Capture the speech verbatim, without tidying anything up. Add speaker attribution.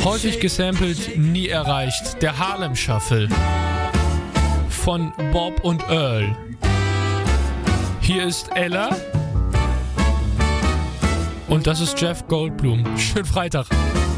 Speaker 1: Häufig gesampelt, nie erreicht. Der Harlem Shuffle von Bob und Earl. Hier ist Ella. Und das ist Jeff Goldblum. Schönen Freitag.